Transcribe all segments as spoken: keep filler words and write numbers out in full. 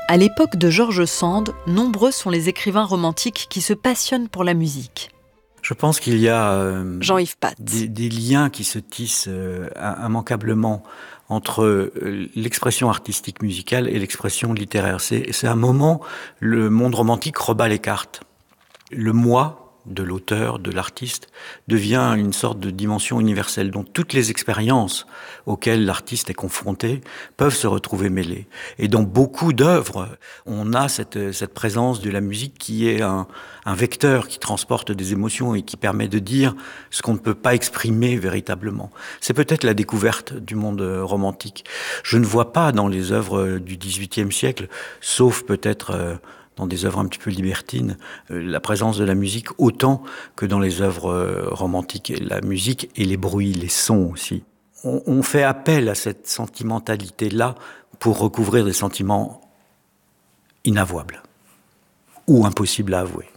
À l'époque de George Sand, nombreux sont les écrivains romantiques qui se passionnent pour la musique. Je pense qu'il y a euh, Jean-Yves Patz. Des, des liens qui se tissent euh, immanquablement entre euh, l'expression artistique musicale et l'expression littéraire. C'est, c'est un moment, le monde romantique rebat les cartes. Le moi de l'auteur, de l'artiste, devient une sorte de dimension universelle dont toutes les expériences auxquelles l'artiste est confronté peuvent se retrouver mêlées. Et dans beaucoup d'œuvres, on a cette, cette présence de la musique qui est un, un vecteur qui transporte des émotions et qui permet de dire ce qu'on ne peut pas exprimer véritablement. C'est peut-être la découverte du monde romantique. Je ne vois pas dans les œuvres du dix-huitième siècle, sauf peut-être euh, dans des œuvres un petit peu libertines, euh, la présence de la musique autant que dans les œuvres euh, romantiques. Et la musique et les bruits, les sons aussi. On, on fait appel à cette sentimentalité-là pour recouvrir des sentiments inavouables ou impossibles à avouer.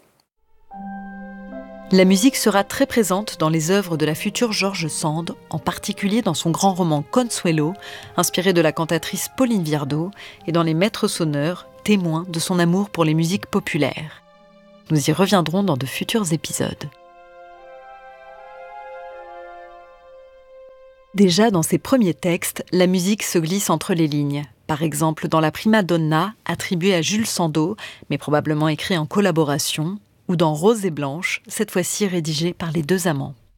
La musique sera très présente dans les œuvres de la future George Sand, en particulier dans son grand roman Consuelo, inspiré de la cantatrice Pauline Viardot, et dans Les Maîtres sonneurs, témoins de son amour pour les musiques populaires. Nous y reviendrons dans de futurs épisodes. Déjà dans ses premiers textes, la musique se glisse entre les lignes. Par exemple dans La Prima Donna, attribuée à Jules Sandeau, mais probablement écrit en collaboration, ou dans Rose et Blanche, cette fois-ci rédigée par les deux amants.